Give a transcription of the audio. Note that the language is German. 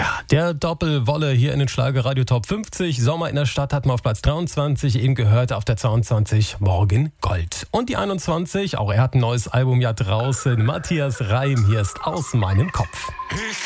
Der Doppelwolle hier in den Schlagerradio Top 50. Sommer in der Stadt hatten wir auf Platz 23, eben gehört auf der 22 Morgen Gold. Und die 21, auch er hat ein neues Album ja draußen. Matthias Reim, hier ist Aus meinem Kopf. Ich